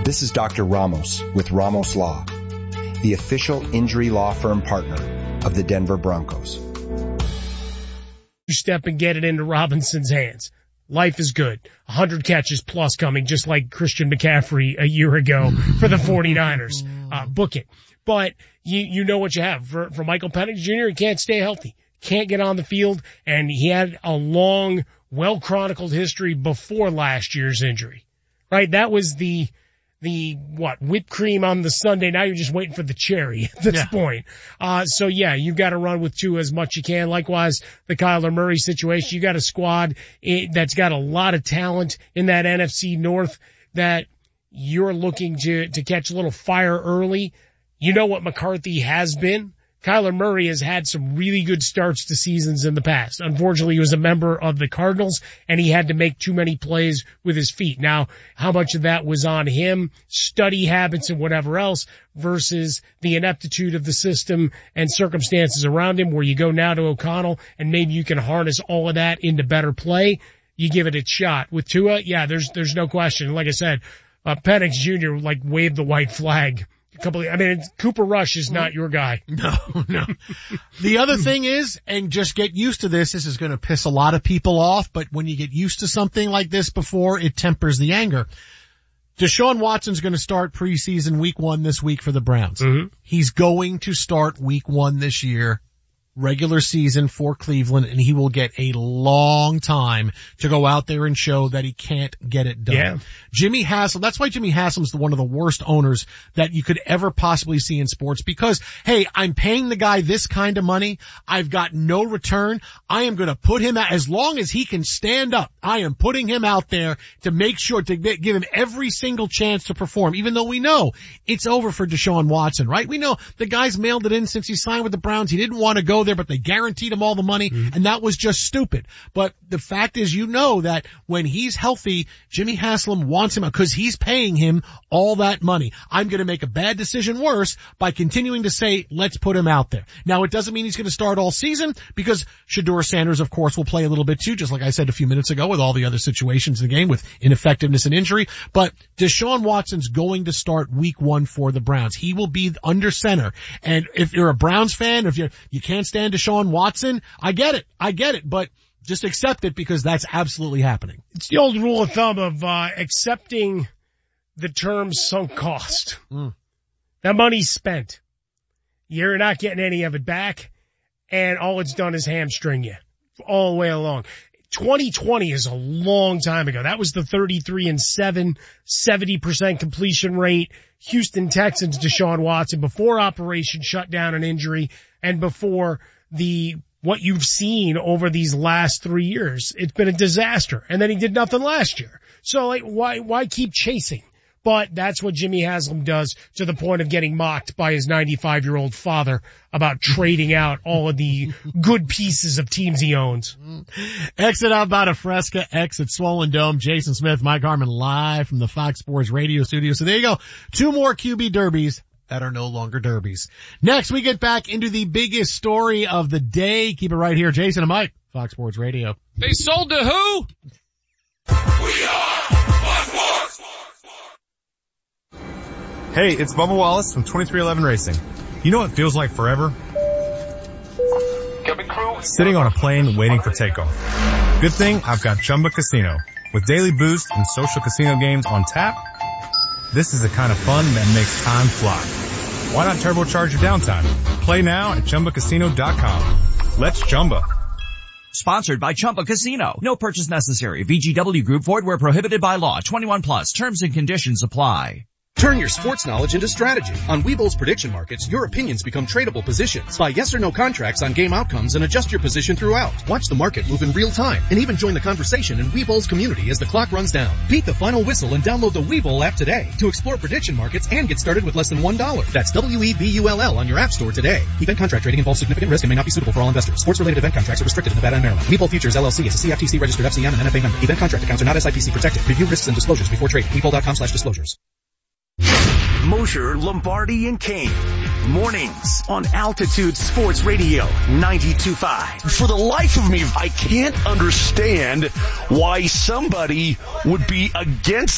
This is Dr. Ramos with Ramos Law, the official injury law firm partner of the Denver Broncos. Step and get it into Robinson's hands. Life is good. 100 catches plus coming, just like Christian McCaffrey a year ago for the 49ers. Book it. But you know what you have. For Michael Penix Jr., he can't stay healthy. Can't get on the field, and he had a long, well-chronicled history before last year's injury. Right? That was the whipped cream on the sundae. Now you're just waiting for the cherry at this point. So yeah, you've got to run with Tua as much as you can. Likewise, the Kyler Murray situation. You got a squad that's got a lot of talent in that NFC North that you're looking to catch a little fire early. You know what McCarthy has been. Kyler Murray has had some really good starts to seasons in the past. Unfortunately, he was a member of the Cardinals, and he had to make too many plays with his feet. Now, how much of that was on him, study habits and whatever else, versus the ineptitude of the system and circumstances around him, where you go now to O'Connell and maybe you can harness all of that into better play. You give it a shot. With Tua, yeah, there's no question. Like I said, Penix Jr. waved the white flag. Cooper Rush is not your guy. No. The other thing is, and just get used to this is going to piss a lot of people off, but when you get used to something like this before, it tempers the anger. Deshaun Watson's going to start preseason week 1 this week for the Browns. Mm-hmm. He's going to start week 1 this year, regular season for Cleveland, and he will get a long time to go out there and show that he can't get it done. Yeah. Jimmy Haslam, that's why Jimmy Haslam's one of the worst owners that you could ever possibly see in sports, because, hey, I'm paying the guy this kind of money. I've got no return. I am going to put him out as long as he can stand up. I am putting him out there to make sure to give him every single chance to perform, even though we know it's over for Deshaun Watson, right? We know the guy's mailed it in since he signed with the Browns. He didn't want to go there, but they guaranteed him all the money, and that was just stupid. But the fact is, you know that when he's healthy, Jimmy Haslam wants him because he's paying him all that money. I'm going to make a bad decision worse by continuing to say, let's put him out there. Now, it doesn't mean he's going to start all season, because Shedeur Sanders, of course, will play a little bit too, just like I said a few minutes ago with all the other situations in the game with ineffectiveness and injury. But Deshaun Watson's going to start week 1 for the Browns. He will be under center. And if you're a Browns fan, if you can't stand Deshaun Watson, I get it, but just accept it, because that's absolutely happening. It's the old rule of thumb of accepting the term sunk cost. That money's spent. You're not getting any of it back, and all it's done is hamstring you all the way along. 2020 is a long time ago. That was the 33-7, 70% completion rate Houston Texans Deshaun Watson before Operation Shutdown and injury, and before what you've seen over these last 3 years. It's been a disaster. And then he did nothing last year. So why keep chasing? But that's what Jimmy Haslam does, to the point of getting mocked by his 95-year-old father about trading out all of the good pieces of teams he owns. Exit out about a Fresca, exit Swollen Dome. Jason Smith, Mike Harmon, live from the Fox Sports Radio studio. So there you go. 2 more QB derbies that are no longer derbies. Next, we get back into the biggest story of the day. Keep it right here. Jason and Mike, Fox Sports Radio. They sold to who? We are Fox Sports. Hey, it's Bubba Wallace from 2311 Racing. You know what feels like forever? Sitting on a plane waiting for takeoff. Good thing I've got Chumba Casino. With daily boost and social casino games on tap, this is the kind of fun that makes time fly. Why not turbocharge your downtime? Play now at ChumbaCasino.com. Let's Chumba. Sponsored by Chumba Casino. No purchase necessary. VGW Group. Void where prohibited by law. 21 plus. Terms and conditions apply. Turn your sports knowledge into strategy. On Webull's prediction markets, your opinions become tradable positions. Buy yes or no contracts on game outcomes and adjust your position throughout. Watch the market move in real time and even join the conversation in Webull's community as the clock runs down. Beat the final whistle and download the Webull app today to explore prediction markets and get started with less than $1. That's WEBULL on your app store today. Event contract trading involves significant risk and may not be suitable for all investors. Sports-related event contracts are restricted in Nevada and Maryland. Webull Futures LLC is a CFTC registered FCM and NFA member. Event contract accounts are not SIPC protected. Review risks and disclosures before trading. Webull.com/disclosures. Mosher, Lombardi, and Kane. Mornings on Altitude Sports Radio 92.5. For the life of me, I can't understand why somebody would be against